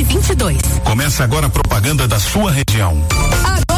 22. Começa agora a propaganda da sua região.